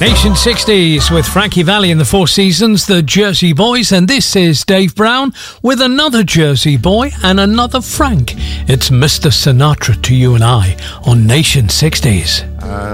Nation 60s with Frankie Valli and the Four Seasons, the Jersey Boys, and this is Dave Brown with another Jersey boy and another Frank. It's Mr. Sinatra to you and I on Nation 60s.